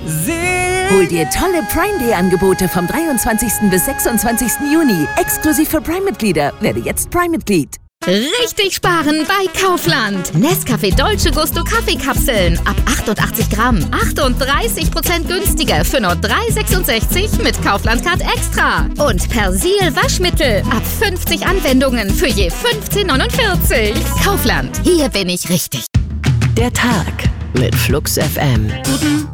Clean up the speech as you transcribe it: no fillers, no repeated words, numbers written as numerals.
Hol dir tolle Prime Day Angebote vom 23. bis 26. Juni. Exklusiv für Prime-Mitglieder. Werde jetzt Prime-Mitglied. Richtig sparen bei Kaufland. Nescafé Dolce Gusto Kaffeekapseln ab 88 Gramm. 38% günstiger für nur 3,66 mit Kaufland-Card Extra. Und Persil Waschmittel ab 50 Anwendungen für je 15,49. Kaufland, hier bin ich richtig. Der Tag mit Flux FM.